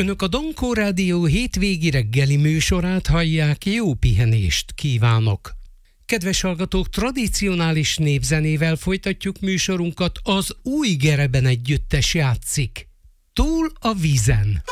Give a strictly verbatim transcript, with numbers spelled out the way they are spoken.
Önök a Dankó Rádió hétvégi reggeli műsorát hallják, jó pihenést kívánok! Kedves hallgatók, tradicionális népzenével folytatjuk műsorunkat, az Új Gereben együttes játszik. Túl a vízen.